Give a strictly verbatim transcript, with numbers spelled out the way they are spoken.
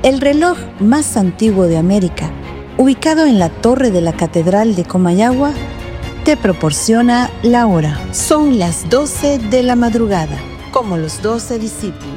El reloj más antiguo de América, ubicado en la torre de la Catedral de Comayagua, te proporciona la hora. Son las doce de la madrugada, como los doce discípulos.